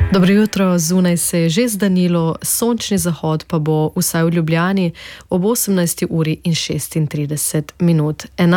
Dobro jutro, zunaj se je že zdanilo, sončni zahod pa bo vsaj v Ljubljani ob 18.36 minut.